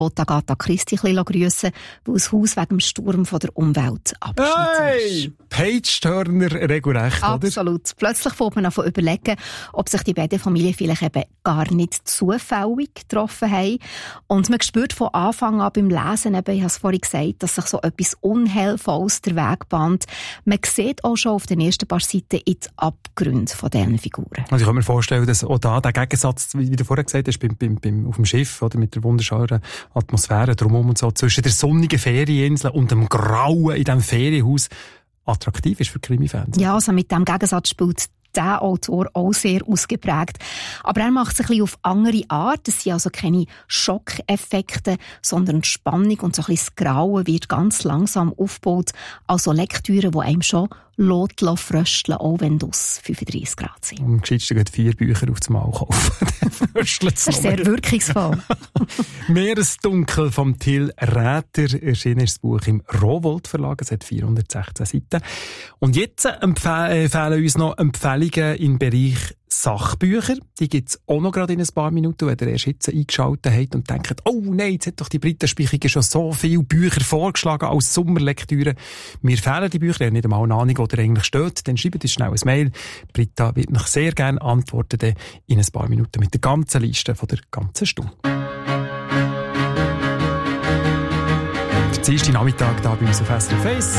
Agatha Christie grüssen, weil das Haus wegen dem Sturm von der Umwelt abgeschnitten ist. Page-Turner regelrecht, oder? Absolut. Plötzlich fängt man an zu überlegen, ob sich die beiden Familien vielleicht eben gar nicht zufällig getroffen haben. Und man spürt von Anfang an beim Lesen, eben, ich habe es vorhin gesagt, dass sich so etwas Unheilvolles der Weg bahnt. Man sieht auch schon auf den ersten paar Seiten in die Abgründe von diesen Figuren. Also ich kann mir vorstellen, dass auch da der Gegensatz, wie du vorher gesagt hast, auf dem Schiff, oder, mit der wunderschönen Atmosphäre drumherum und so, zwischen der sonnigen Ferieninsel und dem Grauen in diesem Ferienhaus attraktiv ist für Krimi-Fans. Ja, also mit diesem Gegensatz spielt der Autor auch sehr ausgeprägt. Aber er macht es ein bisschen auf andere Art. Es sind also keine Schockeffekte, sondern Spannung und so ein bisschen das Grauen wird ganz langsam aufgebaut. Also Lektüre, die einem schon frösteln, auch wenn es 35 Grad sind. Am gescheitsten gehen 4 Bücher auf das Mal kaufen. Das ist sehr wirkungsvoll. Meeresdunkel von Till Räther erschienen ist das Buch im Rowohlt Verlag. Es hat 416 Seiten. Und jetzt fehlen uns noch Empfehlungen im Bereich Sachbücher. Die gibt es auch noch gerade in ein paar Minuten, wenn ihr erst jetzt eingeschaltet habt und denkt, oh nein, jetzt hat doch die Brita-Spichige schon so viele Bücher vorgeschlagen als Sommerlektüre. Mir fehlen die Bücher, ihr habt nicht einmal eine Ahnung, wo der eigentlich steht. Dann schreibt uns schnell ein Mail. Brita wird noch sehr gerne antworten in ein paar Minuten mit der ganzen Liste von der ganzen Stunde. Der Dienstag Nachmittag da bei uns auf SRF 1.